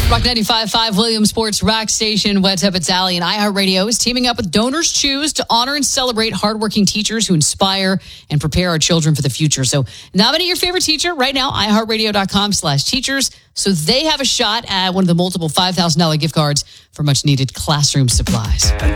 Rock 95.5 Williamsport's Rock Station, What's Up, it's Allie, and iHeartRadio is teaming up with Donors Choose to honor and celebrate hardworking teachers who inspire and prepare our children for the future. So nominate your favorite teacher right now, iHeartRadio.com/teachers, so they have a shot at one of the multiple $5,000 gift cards for much needed classroom supplies.